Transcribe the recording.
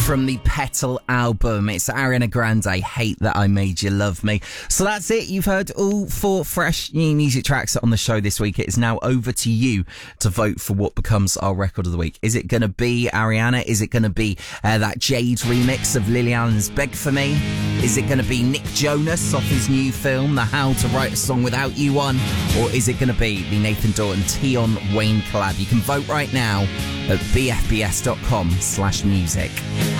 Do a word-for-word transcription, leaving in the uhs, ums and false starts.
from the Petal album. It's Ariana Grande, Hate That I Made You Love Me. So that's it. You've heard all four fresh new music tracks on the show this week. It is now over to you to vote for what becomes our record of the week. Is it going to be Ariana? Is it going to be uh, that Jade remix of Lily Allen's Beg For Me? Is it going to be Nick Jonas off his new film, The How to Write a Song Without You one? Or is it going to be the Nathan Dorton Tion Wayne collab? You can vote right now at b f b s dot com slash music.